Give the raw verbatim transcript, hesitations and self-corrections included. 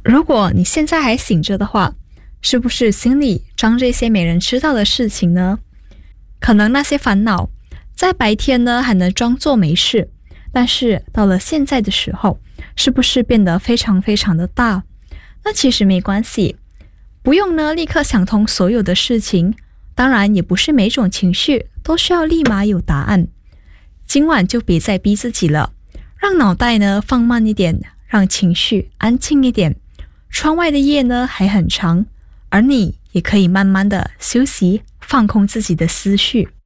如果你现在还醒着的话，是不是心里装这些没人知道的事情呢？可能那些烦恼在白天呢还能装作没事，但是到了现在的时候，是不是变得非常非常的大？那其实没关系，不用呢立刻想通所有的事情，当然也不是每种情绪都需要立马有答案。今晚就别再逼自己了，让脑袋呢放慢一点，让情绪安静一点。窗外的夜呢还很长，而你也可以慢慢的休息，放空自己的思绪。